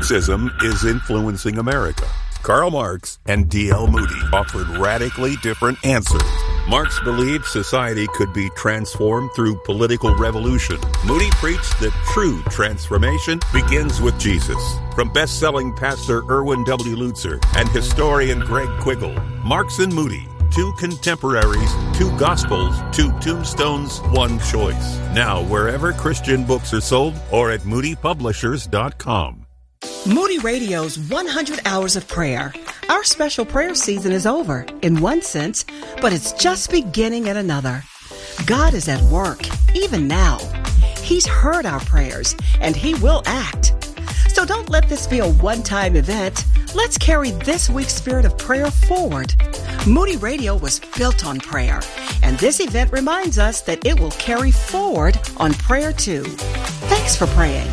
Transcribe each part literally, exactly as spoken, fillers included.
Marxism is influencing America. Karl Marx and D L Moody offered radically different answers. Marx believed society could be transformed through political revolution. Moody preached that true transformation begins with Jesus. From best-selling pastor Erwin W. Lutzer and historian Greg Quiggle, Marx and Moody, two contemporaries, two gospels, two tombstones, one choice. Now, wherever Christian books are sold or at moody publishers dot com. Moody Radio's one hundred Hours of Prayer. Our special prayer season is over, in one sense, but it's just beginning in another. God is at work, even now. He's heard our prayers, and He will act. So don't let this be a one-time event. Let's carry this week's spirit of prayer forward. Moody Radio was built on prayer, and this event reminds us that it will carry forward on prayer too. Thanks for praying.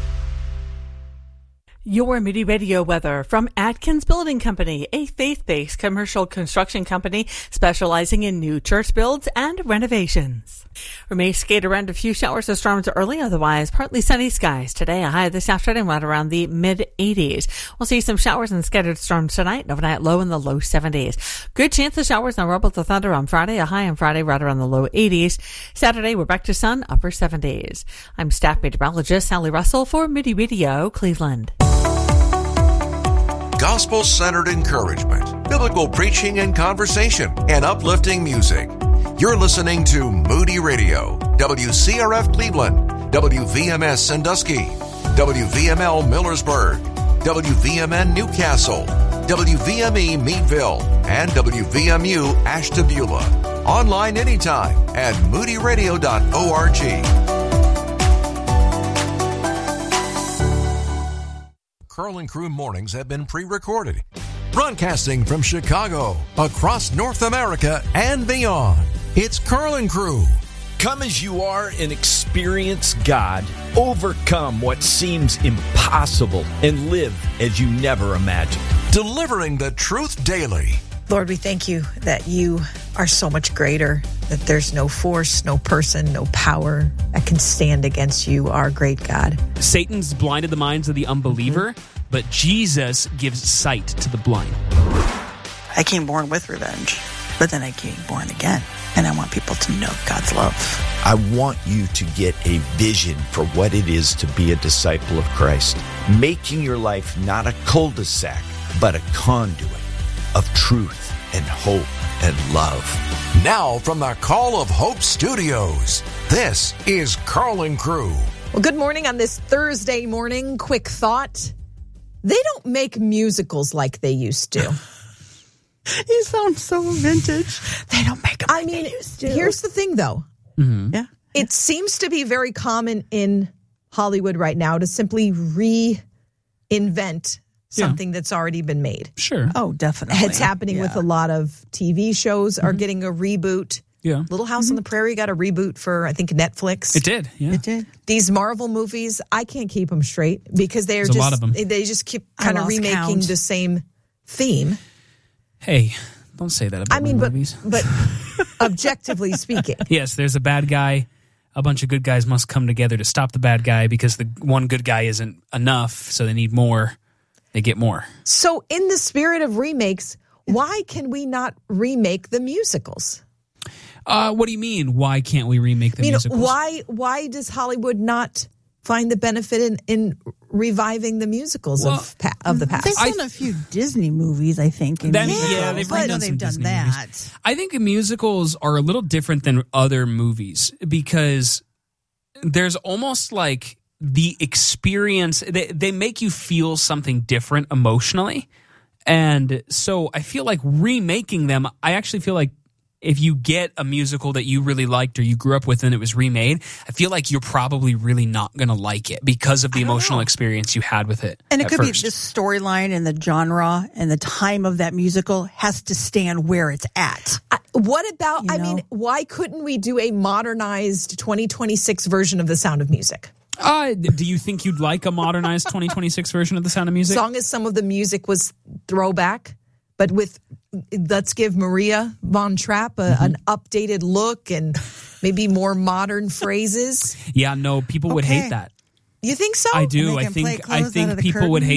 Your Moody Radio weather from Atkins Building Company, a faith-based commercial construction company specializing in new church builds and renovations. We may skate around a few showers or storms early, otherwise partly sunny skies. Today, a high this afternoon right around the mid-eighties. We'll see some showers and scattered storms tonight, an overnight low in the low seventies. Good chance of showers and rubble to thunder on Friday, a high on Friday right around the low eighties. Saturday, we're back to sun, upper seventies. I'm staff meteorologist Sally Russell for Moody Radio, Cleveland. Gospel-centered encouragement, biblical preaching and conversation, and uplifting music. You're listening to Moody Radio, W C R F Cleveland, W V M S Sandusky, W V M L Millersburg, W V M N Newcastle, W V M E Meadville, and W V M U Ashtabula. Online anytime at moody radio dot org. Karl and Crew mornings have been pre-recorded. Broadcasting from Chicago, across North America, and beyond. It's Karl and Crew. Come as you are and experience God. Overcome what seems impossible and live as you never imagined. Delivering the truth daily. Lord, we thank you that you are so much greater, that there's no force, no person, no power that can stand against you, our great God. Satan's blinded the minds of the unbeliever, mm-hmm. but Jesus gives sight to the blind. I came born with revenge, but then I came born again, and I want people to know God's love. I want you to get a vision for what it is to be a disciple of Christ, making your life not a cul-de-sac, but a conduit of truth and hope and love. Now from the Call of Hope Studios, this is Karl and Crew. Well, good morning on this Thursday morning. Quick thought. They don't make musicals like they used to. You sound so vintage. They don't make them like I mean, they used to. Here's the thing, though. Mm-hmm. Yeah. It seems to be very common in Hollywood right now to simply reinvent something yeah. that's already been made. Sure. Oh, definitely. It's happening yeah. with a lot of T V shows are mm-hmm. getting a reboot. Yeah. Little House mm-hmm. on the Prairie got a reboot for, I think, Netflix. It did. Yeah. It did. These Marvel movies, I can't keep them straight because they're There's just, a lot of them. they just keep kind of remaking count. the same theme. Hey, don't say that about I mean, but, movies. but objectively speaking. Yes, there's a bad guy. A bunch of good guys must come together to stop the bad guy because the one good guy isn't enough, so they need more. They get more. So in the spirit of remakes, why can we not remake the musicals? Uh, what do you mean? Why can't we remake the I mean, musicals? Why, why does Hollywood not find the benefit in, in reviving the musicals well, of pa- of the past? They've done a few Disney movies, I think. In That, musicals. yeah, they've I redone know some they've done Disney that. movies. I think the musicals are a little different than other movies because there's almost like the experience, they, they make you feel something different emotionally. And so I feel like remaking them, I actually feel like if you get a musical that you really liked or you grew up with and it was remade, I feel like you're probably really not going to like it because of the emotional know. experience you had with it. And it could first. be the storyline and the genre and the time of that musical has to stand where it's at. I, what about, you I know? mean, why couldn't we do a modernized twenty twenty-six version of The Sound of Music? Uh, do you think you'd like a modernized twenty twenty-six version of The Sound of Music? As long as some of the music was throwback, but with, let's give Maria Von Trapp a, mm-hmm. an updated look and maybe more modern phrases. Yeah, no, people would okay. hate that. You think so? I do. I think I think people would hate